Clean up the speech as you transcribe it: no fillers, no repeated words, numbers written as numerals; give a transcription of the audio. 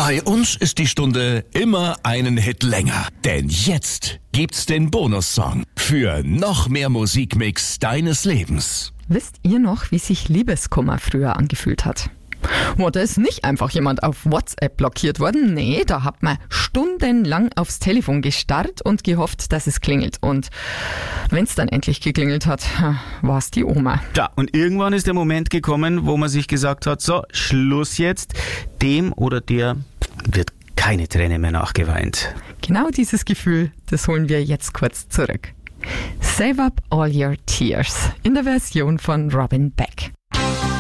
Bei uns ist die Stunde immer einen Hit länger. Denn jetzt gibt's den Bonussong für noch mehr Musikmix deines Lebens. Wisst ihr noch, wie sich Liebeskummer früher angefühlt hat? Da ist nicht einfach jemand auf WhatsApp blockiert worden. Nee, da hat man stundenlang aufs Telefon gestarrt und gehofft, dass es klingelt. Und wenn es dann endlich geklingelt hat, war es die Oma. Ja, und irgendwann ist der Moment gekommen, wo man sich gesagt hat, so, Schluss jetzt. Dem oder der wird keine Träne mehr nachgeweint. Genau dieses Gefühl, das holen wir jetzt kurz zurück. Save Up All Your Tears in der Version von Robin Beck.